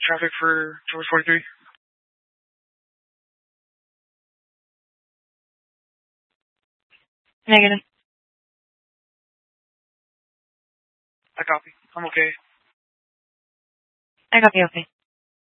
traffic for George 43. Negative. I copy. I'm okay. I copy, okay.